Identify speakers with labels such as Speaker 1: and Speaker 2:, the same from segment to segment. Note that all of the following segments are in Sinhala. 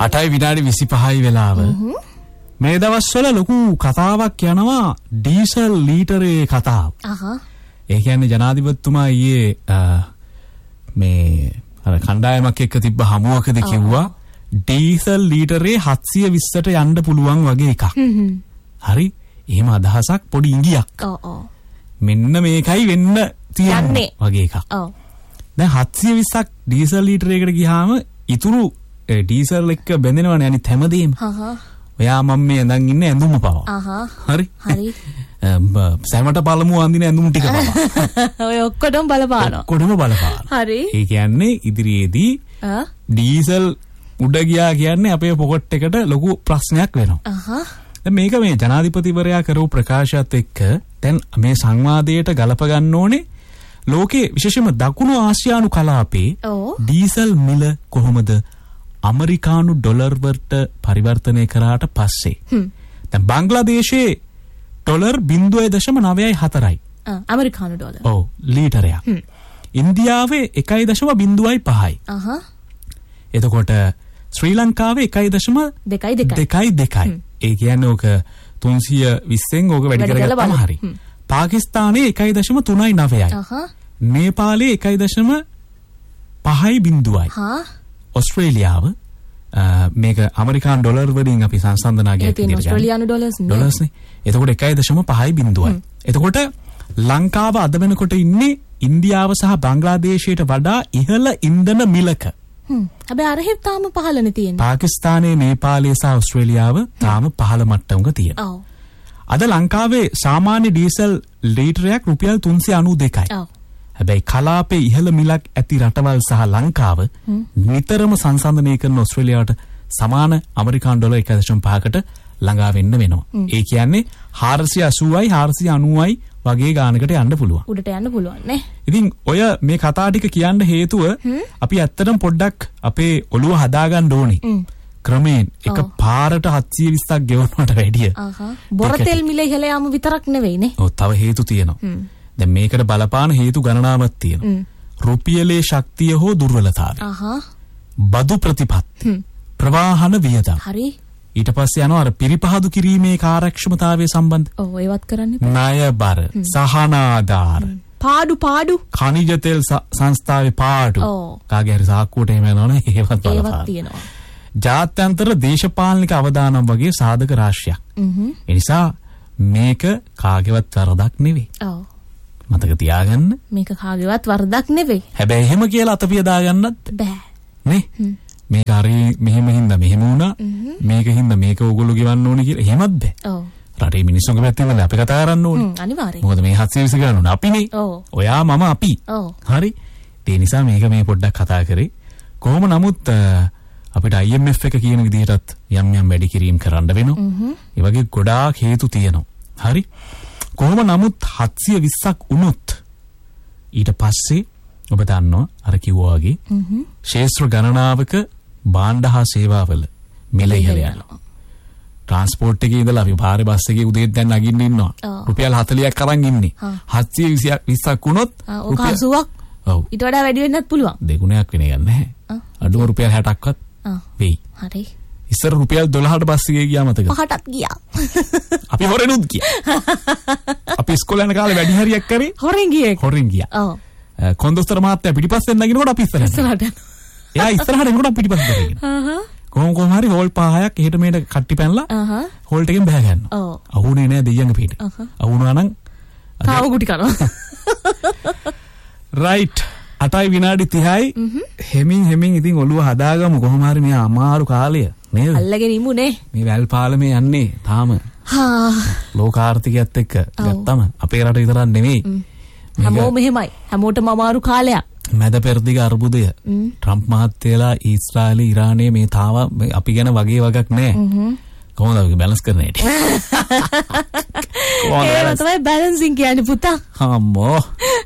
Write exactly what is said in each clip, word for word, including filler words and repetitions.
Speaker 1: අටයි විනාඩි විසිපහයි වෙලාව. මේ දවස්වල ලොකු කතාවක් යනවා ඩීසල් ලීටරේ කතාව. අහහ. ඒ කියන්නේ ජනාධිපතිතුමා ඊයේ මේ අර කණ්ඩායමක් එක්ක තිබ්බ හමුවකදී කිව්වා ඩීසල් ලීටරේ හත්සිය විස්සට යන්න පුළුවන් වගේ එකක්. හරි. එහෙම අදහසක් පොඩි ඉඟියක්. ඔව් ඔව්. මෙන්න මේකයි වෙන්න තියන්නේ වගේ එකක්. ඔව්. දැන් හත්සිය විස්සක් ඩීසල් ලීටරයකට ගියාම ඉතුරු ඩීසල් එක්ක බැඳෙනවනේ අනිත් හැමදේම. හහ. ඔයා මම මේ ඇඳන් ඉන්නේ ඇඳුම පව. අහහ. හරි. හරි. සෑමට පළමු අඳින ඇඳුම් ටික පව.
Speaker 2: ඔය ඔක්කොටම බලපානවා.
Speaker 1: ඔක්කොටම බලපානවා.
Speaker 2: හරි.
Speaker 1: ඒ කියන්නේ ඉදිරියේදී ඩීසල් උඩ ගියා කියන්නේ අපේ පොකට් එකට ලොකු ප්‍රශ්නයක් වෙනවා. අහහ. දැන් මේක මේ ජනාධිපතිවරයා කරපු ප්‍රකාශයත් එක්ක දැන් මේ සංවාදයට ගලප ගන්න ඕනේ ලෝකයේ විශේෂයෙන්ම දකුණු ආසියානු කලාපේ ඩීසල් මිල කොහොමද අමරිකානු ඩොලර් වලට පරිවර්තනය කරාට පස්සේ දැන් බංග්ලාදේශයේ dollar zero point nine four යි
Speaker 2: අමරිකානු ඩොලර්
Speaker 1: ඔව් ලීටරයක් ඉන්දියාවේ one point five යි අහහ එතකොට ශ්‍රී ලංකාවේ one point two two ඒ කියන්නේ ඕක තුන්සිය විස්සෙන් ඕක වැඩි කරගත්තාම හරි පාකිස්තානයේ one point three nine යි අහහ නේපාලයේ one point five යි හා ඔස්ට්‍රේලියාව මේක ඇමරිකානු ඩොලර් වලින් අපි සංසන්දනා ගියා
Speaker 2: කියන ඔස්ට්‍රේලියානු ඩොලර්ස් නේ
Speaker 1: ඩොලර්ස් නේ එතකොට one point five යි එතකොට ලංකාව අද වෙනකොට ඉන්නේ ඉන්දියාව සහ බංග්ලාදේශයට වඩා ඉහළ ඉන්ධන මිලක
Speaker 2: හ්ම් හැබැයි අරහෙත් තාම පහළනේ තියෙන්නේ
Speaker 1: පාකිස්තානයේ නේපාලයේ සහ ඔස්ට්‍රේලියාව තාම පහළ මට්ටමක තියෙනවා ඔව් අද ලංකාවේ සාමාන්‍ය ඩීසල් ලීටරයක් රුපියල් තුන්සිය අනූ දෙකයි ඔව් හැබැයි කලාපේ ඉහළ මිලක් ඇති රටවල් සහ ලංකාව නිතරම සංසන්දනය කරන ඔස්ට්‍රේලියාවට සමාන ඇමරිකානු ඩොලර් one point five කට ළඟා වෙන්න වෙනවා. ඒ කියන්නේ four eighty යි four ninety යි වගේ ගානකට යන්න පුළුවන්.
Speaker 2: උඩට යන්න පුළුවන් නේ.
Speaker 1: ඉතින් ඔය මේ කතා ටික කියන්න හේතුව අපි ඇත්තටම පොඩ්ඩක් අපේ ඔළුව හදාගන්න ඕනේ. ක්‍රමයෙන් එක පාරට හත්සිය විස්සක් ගෙවනවට වැඩිය.
Speaker 2: බොරතෙල් මිල ඉහළ යාම විතරක් නෙවෙයි නේ.
Speaker 1: ඔව් තව හේතු තියෙනවා. දැන් මේකට බලපාන හේතු ගණනාවක් තියෙනවා. රුපියලේ ශක්තිය හෝ දුර්වලතාවය. අහහ. බදු ප්‍රතිපත්ති. ප්‍රවාහන වියදම්. හරි. ඊට පස්සේ යනවා අර පිරිපහදු කිරීමේ කාර්යක්ෂමතාවය සම්බන්ධ.
Speaker 2: ඔව් ඒවත් කරන්න
Speaker 1: ණය බර, සහනාධාර.
Speaker 2: පාඩු පාඩු.
Speaker 1: ඛනිජ තෙල් සංස්ථාවේ පාඩු. කාගේ හරි සාක්කුවට එහෙම යනවනේ ඒවත් බලපාන.
Speaker 2: ඒවත් තියෙනවා.
Speaker 1: ජාත්‍යන්තර දේශපාලනික අවදානම් වගේ සාධක රාශියක්. ඒ නිසා මේක කාගේවත් වරදක් නෙවෙයි. ඔව්. මතක තියාගන්න
Speaker 2: මේක කාගේවත් වරදක් නෙවෙයි.
Speaker 1: හැබැයි එහෙම කියලා අතපිය දාගන්නත්
Speaker 2: බෑ.
Speaker 1: නේ? මේක හරි මෙහෙම හින්දා මෙහෙම වුණා. මේක හින්දා මේක ඕගොල්ලෝ ගෙවන්න ඕනේ කියලා එහෙමත් බෑ. ඔව්. රටේ මිනිස්සුන්ගේ පැත්තෙන් වල අපි කතා කරන්න ඕනේ.
Speaker 2: හ්ම් අනිවාර්යයෙන්.
Speaker 1: මොකද මේ හත්සිය විස්ස ගන්න ඕනේ අපිනේ. ඔව්. ඔයා මම අපි. ඔව්. හරි. ඒ නිසා මේක මේ පොඩ්ඩක් කතා කරේ. කොහොම නමුත් අපිට I M F එක කියන විදිහටත් යම් යම් වැඩි කිරීම කරන්න වෙනවා. ඒ වගේ ගොඩාක් හේතු තියෙනවා. හරි. කොහොම නමුත් හත්සිය විස්සක් වුණොත් ඊට පස්සේ ඔබ දන්නවා අර කිව්වා වගේ ශේෂ්ත්‍ර ගණනාවක භාණ්ඩ හා සේවාවල මිල ඉහළ යනවා. ට්‍රාන්ස්පෝර්ට් එකේ ඉඳලා අපි පාරේ බස් එකේ උදේත් දැන් නගින්න ඉන්නවා. රුපියල් හතලියක් අරන් ඉන්නේ. හත්සිය විස්සක් වුණොත්
Speaker 2: රුපියල් අසූවක්. ඔව්. ඊට වඩා වැඩි වෙන්නත් පුළුවන්.
Speaker 1: දෙගුණයක් වෙන එක නැහැ. අඩුම රුපියල් හැටක්වත් වෙයි.
Speaker 2: හරි.
Speaker 1: ඉස්සර රුපියල් දොළහට බස් එකේ ගියා මතකද?
Speaker 2: පහටත් ගියා.
Speaker 1: අපි හොරෙනුත් ගියා. අපි ඉස්කෝලේ යන කාලේ වැඩි හරියක් කරේ
Speaker 2: හොරෙන් ගියේ.
Speaker 1: හොරෙන් ගියා. ඔව්. කොන්දොස්තර මහත්තයා පිටිපස්සෙන් නගිනකොට අපි ඉස්සරහට. ඉස්සරහට. එයා ඉස්සරහට එනකොට අපි පිටිපස්සෙන් නගිනවා. හහ. කොහොම කොහම හරි හෝල් පහයක් එහෙට මෙහෙට කට්ටි පැනලා අහහ හෝල්ට් එකෙන් බහ ගන්නවා. ඔව්. අහුනේ නෑ දෙයියන්ගේ පිට. අහුනවා නම්
Speaker 2: තාව කුටි කරනවා.
Speaker 1: රයිට්. අටයි විනාඩි තිහයි හෙමින් හෙමින් ඉතින් ඔළුව හදාගමු කොහොම හරි මේ අමාරු කාලය නේද?
Speaker 2: අල්ලගෙන ඉමු නේ.
Speaker 1: මේ වැල් පාලමේ යන්නේ තාම. හා ලෝකාර්ථිකයත් එක්ක ගත්තම අපේ රට විතරක් නෙමෙයි.
Speaker 2: හැමෝම මෙහෙමයි. හැමෝටම අමාරු කාලයක්.
Speaker 1: මැද පෙරදිග අර්බුදය. ට්‍රම්ප් මහත්තයලා ඊශ්‍රායලේ ඉරානයේ මේ තාව අපි ගැන වගේ වගක් නෑ. කොහොමද අපි බැලන්ස් කරන්නේ?
Speaker 2: ඒක තමයි බැලන්සින් කියන්නේ පුතා.
Speaker 1: අම්මෝ.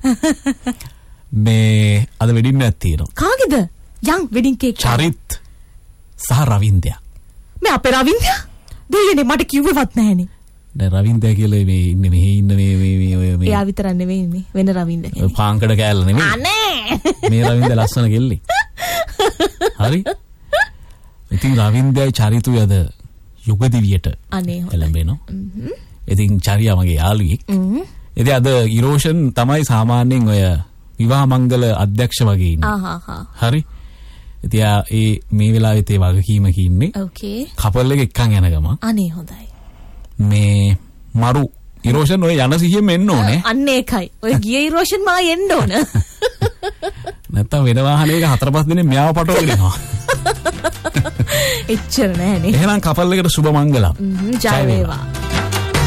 Speaker 1: මේ අද වෙඩින් එකක් තියෙනවා.
Speaker 2: කාගේද? යන් වෙඩින් කේක්.
Speaker 1: චරිත් සහ රවින්ද්‍යා.
Speaker 2: මේ අපේ රවින්ද්‍යා? දෙයනේ මට කිව්වවත් නැහනේ.
Speaker 1: දැන් රවින්ද්‍යා කියලා මේ ඉන්නේ මෙහි ඉන්න මේ මේ මේ ඔය මේ.
Speaker 2: එයා විතරක් නෙවෙයි මේ වෙන රවින්ද්‍යා කෙනෙක්.
Speaker 1: පාංකඩ කෑල්ල නෙමෙයි.
Speaker 2: අනේ.
Speaker 1: මේ රවින්ද්‍යා ලස්සන කෙල්ලේ. හරි. ඉතින් රවින්ද්‍රයි චරිතුයි අද යුගදිවියට
Speaker 2: අනේ
Speaker 1: එළඹෙනවා. ඉතින් චාරියා මගේ යාළුවෙක්. ඉතින් අද ඉරෝෂන් තමයි සාමාන්‍යයෙන් ඔය විවාහ මංගල අධ්‍යක්ෂ වගේ ඉන්නේ.
Speaker 2: ආහා.
Speaker 1: හරි. ඉතින් ඒ මේ වෙලාවෙත් ඒ වගකීමක ඉන්නේ.
Speaker 2: ඕකේ.
Speaker 1: කපල් එක එක්කන් යන ගම.
Speaker 2: අනේ හොඳයි.
Speaker 1: මේ මරු ඉරෝෂන් ඔය යන සිහියෙන් එන්න ඕනේ.
Speaker 2: අන්න ඒකයි. ඔය ගිය ඉරෝෂන් මා එන්න ඕන.
Speaker 1: නැත්තම් වෙන වාහනයක හතර පහ දිනේ මෙයාව පටවගෙන යනවා.
Speaker 2: එච්චර නෑනේ.
Speaker 1: එහෙනම් කපල් එකට සුබ මංගලම්.
Speaker 2: ජය වේවා.